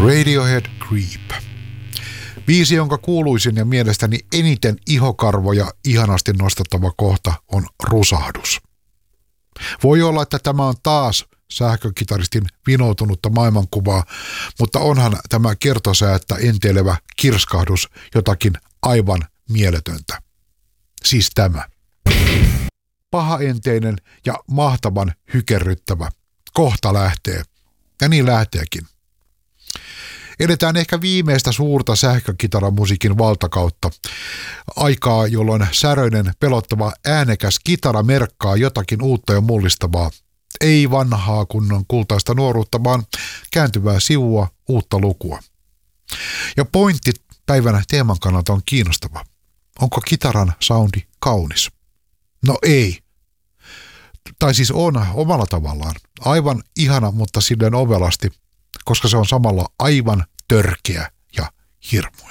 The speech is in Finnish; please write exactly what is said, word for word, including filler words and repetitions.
Radiohead Creep. Biisi, jonka kuuluisin ja mielestäni eniten ihokarvoja ihanasti nostattava kohta on rusahdus. Voi olla, että tämä on taas sähkökitaristin vinoutunutta maailmankuvaa, mutta onhan tämä kertosäättä enteilevä kirskahdus jotakin aivan mieletöntä. Siis tämä. Pahaenteinen ja mahtavan hykerryttävä. Kohta lähtee. Ja niin lähteekin. Edetään ehkä viimeistä suurta sähkökitaramusiikin valtakautta. Aikaa, jolloin säröinen, pelottava, äänekäs kitara merkkaa jotakin uutta ja mullistavaa. Ei vanhaa kunnon kultaista nuoruutta, vaan kääntyvää sivua, uutta lukua. Ja pointti päivänä teeman kannalta on kiinnostava. Onko kitaran soundi kaunis? No ei. Tai siis on omalla tavallaan. Aivan ihana, mutta silleen ovelasti, koska se on samalla aivan törkeä ja hirmu.